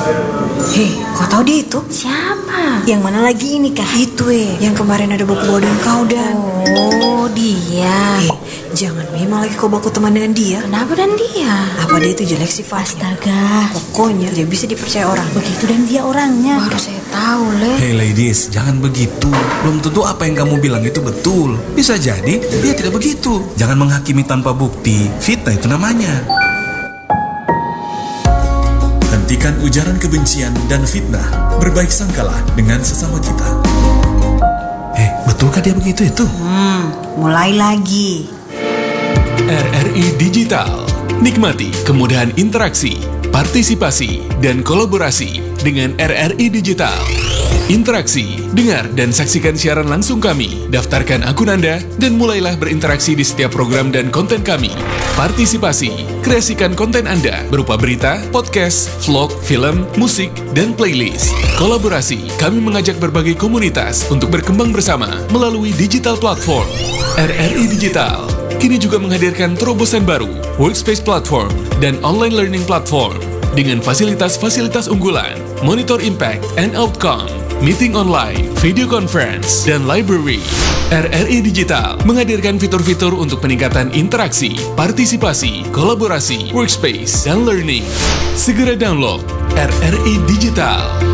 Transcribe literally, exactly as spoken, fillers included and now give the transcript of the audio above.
Hei, kau tahu dia itu? Siapa? Yang mana lagi ini kah? Itu eh, yang kemarin ada baku bawa dengan kau dan. Oh, dia. Eh, jangan memang lagi kau baku teman dengan dia. Kenapa dan dia? Apa dia itu jelek sifatnya? Astaga, Pokoknya tidak bisa dipercaya orang. begitu dan dia orangnya. Baru saya tahu, Le. Hey ladies, jangan begitu. Belum tentu apa yang kamu bilang itu betul. Bisa jadi dia tidak begitu. Jangan menghakimi tanpa bukti. Fitnah itu namanya. Hentikan ujaran kebencian dan fitnah. Berbaik sangkalah dengan sesama kita. Eh, betulkah dia begitu itu? Hmm, mulai lagi. R R I Digital. Nikmati kemudahan interaksi, partisipasi, dan kolaborasi dengan R R I Digital. Interaksi, dengar dan saksikan siaran langsung kami. Daftarkan akun Anda dan mulailah berinteraksi di setiap program dan konten kami. Partisipasi, kreasikan konten Anda berupa berita, podcast, vlog, film, musik, dan playlist. Kolaborasi, kami mengajak berbagai komunitas untuk berkembang bersama melalui digital platform. R R I Digital kini juga menghadirkan terobosan baru, workspace platform, dan online learning platform dengan fasilitas-fasilitas unggulan, monitor impact and outcome, meeting online, video conference, dan library. R R I Digital menghadirkan fitur-fitur untuk peningkatan interaksi, partisipasi, kolaborasi, workspace, dan learning. Segera download R R I Digital.